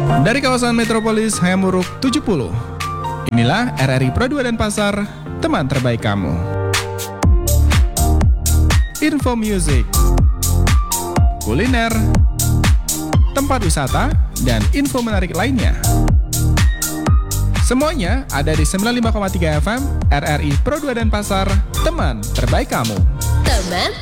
Dari kawasan Metropolis Hayamuruk 70. Inilah RRI Pro 2 Denpasar, teman terbaik kamu. Info music, kuliner, tempat wisata, dan info menarik lainnya. Semuanya ada di 95,3 FM RRI Pro 2 Denpasar, teman terbaik kamu. Teman